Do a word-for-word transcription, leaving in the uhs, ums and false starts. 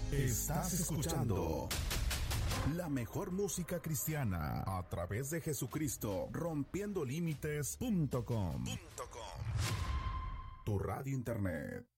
Estás escuchando la mejor música cristiana a través de Jesucristo, rompiendo límites punto com. Tu radio internet.